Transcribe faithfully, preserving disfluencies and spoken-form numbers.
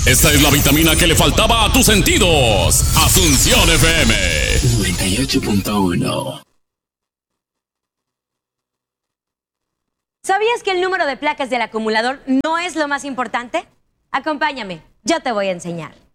Esta es la vitamina que le faltaba a tus sentidos. Asunción F M noventa y ocho punto uno. ¿Sabías que el número de placas del acumulador no es lo más importante? Acompáñame, yo te voy a enseñar.